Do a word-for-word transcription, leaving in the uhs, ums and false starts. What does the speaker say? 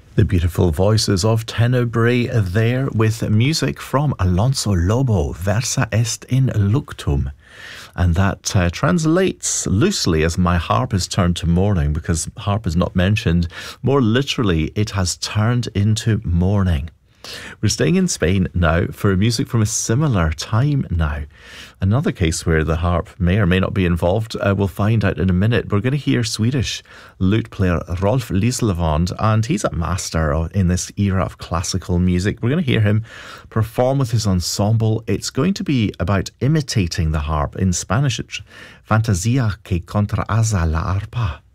The beautiful voices of Tenebrae there with music from Alonso Lobo, Versa est in luctum. And that uh, translates loosely as my harp is turned to mourning, because harp is not mentioned. More literally, it has turned into mourning. We're staying in Spain now for music from a similar time now. Another case where the harp may or may not be involved, uh, we'll find out in a minute. We're going to hear Swedish lute player Rolf Lieslevand, and he's a master in this era of classical music. We're going to hear him perform with his ensemble. It's going to be about imitating the harp. In Spanish, it's Fantasia que contraza la arpa.